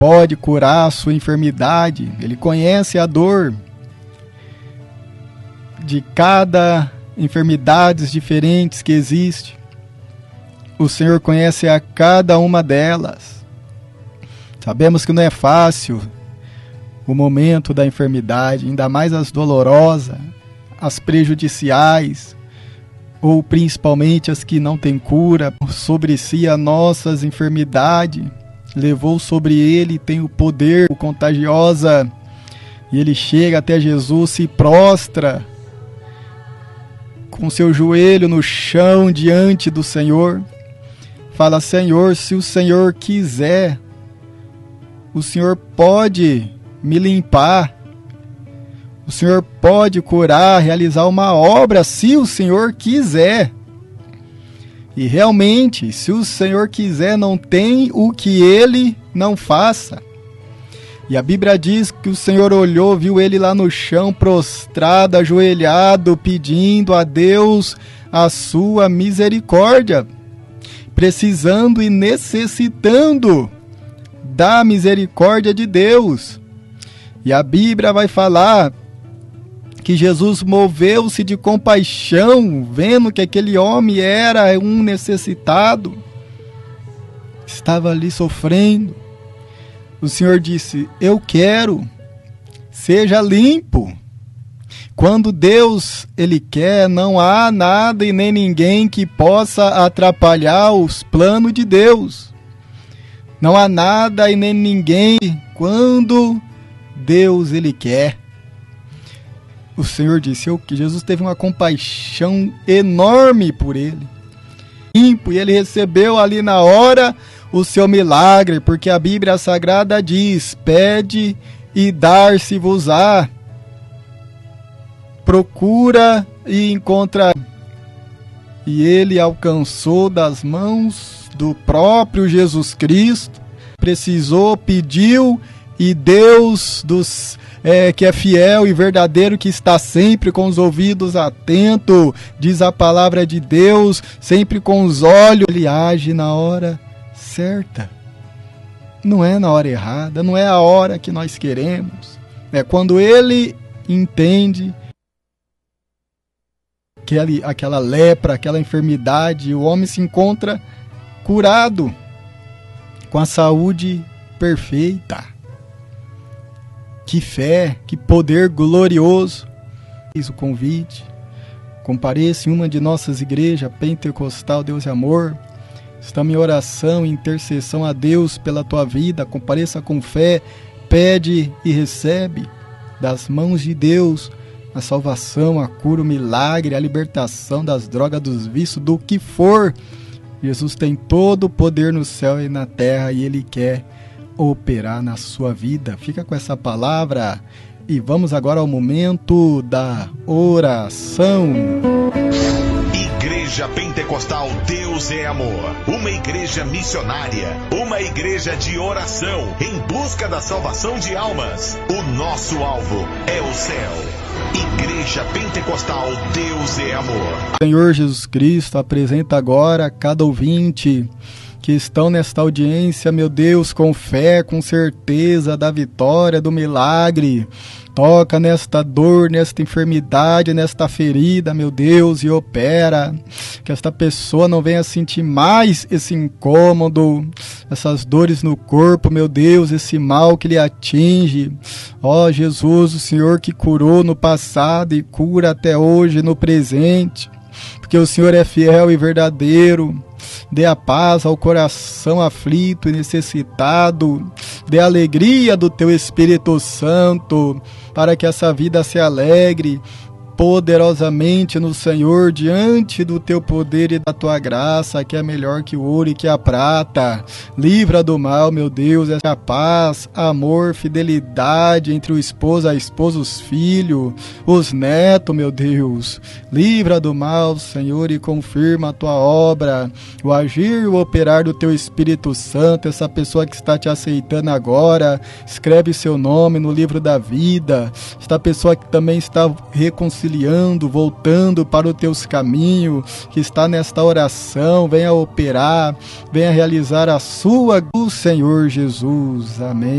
pode curar a sua enfermidade. Ele conhece a dor de cada enfermidades diferentes que existe. O Senhor conhece a cada uma delas. Sabemos que não é fácil o momento da enfermidade, ainda mais as dolorosas, as prejudiciais, ou principalmente as que não têm cura. Sobre si as nossas enfermidades, levou sobre ele, tem o poder contagiosa, e ele chega até Jesus, se prostra com seu joelho no chão diante do Senhor, fala: Senhor, se o Senhor quiser, o Senhor pode me limpar, o Senhor pode curar, realizar uma obra, se o Senhor quiser. E realmente, se o Senhor quiser, não tem o que Ele não faça. E a Bíblia diz que o Senhor olhou, viu ele lá no chão, prostrado, ajoelhado, pedindo a Deus a sua misericórdia, precisando e necessitando da misericórdia de Deus. E a Bíblia vai falar que Jesus moveu-se de compaixão, vendo que aquele homem era um necessitado, estava ali sofrendo. O Senhor disse: eu quero, seja limpo. Quando Deus Ele quer, não há nada e nem ninguém que possa atrapalhar os planos de Deus. Não há nada e nem ninguém quando Deus Ele quer. O Senhor disse que Jesus teve uma compaixão enorme por ele. Limpo, e ele recebeu ali na hora o seu milagre, porque a Bíblia Sagrada diz: pede e dar-se-vos-á. Procura e encontra. E ele alcançou das mãos do próprio Jesus Cristo. Precisou, pediu, e Deus que é fiel e verdadeiro, que está sempre com os ouvidos atentos, diz a palavra de Deus, sempre com os olhos, Ele age na hora certa. Não é na hora errada, não é a hora que nós queremos. É quando Ele entende que aquela lepra, aquela enfermidade, o homem se encontra curado, com a saúde perfeita. Que fé, que poder glorioso. Fiz o convite. Compareça em uma de nossas igrejas pentecostal Deus e Amor. Estamos em oração e intercessão a Deus pela tua vida. Compareça com fé, pede e recebe das mãos de Deus a salvação, a cura, o milagre, a libertação das drogas, dos vícios, do que for. Jesus tem todo o poder no céu e na terra, e Ele quer operar na sua vida. Fica com essa palavra e vamos agora ao momento da oração. Igreja Pentecostal Deus é Amor, uma igreja missionária, uma igreja de oração em busca da salvação de almas. O nosso alvo é o céu. Igreja Pentecostal Deus é Amor. Senhor Jesus Cristo, apresenta agora a cada ouvinte que estão nesta audiência, meu Deus, com fé, com certeza da vitória, do milagre. Toca nesta dor, nesta enfermidade, nesta ferida, meu Deus, e opera. Que esta pessoa não venha sentir mais esse incômodo, essas dores no corpo, meu Deus, esse mal que lhe atinge. Ó Jesus, o Senhor que curou no passado e cura até hoje no presente, porque o Senhor é fiel e verdadeiro. Dê a paz ao coração aflito e necessitado. Dê a alegria do Teu Espírito Santo, para que essa vida se alegre poderosamente no Senhor, diante do Teu poder e da Tua graça, que é melhor que o ouro e que a prata. Livra do mal, meu Deus, essa paz, amor, fidelidade entre o esposo, a esposa, os filhos, os netos, meu Deus. Livra do mal, Senhor, e confirma a Tua obra, o agir e o operar do Teu Espírito Santo. Essa pessoa que está Te aceitando agora, escreve seu nome no livro da vida. Esta pessoa que também está reconciliando desviando, voltando para os teus caminhos, que está nesta oração, venha operar, venha realizar a sua, o Senhor Jesus. Amém.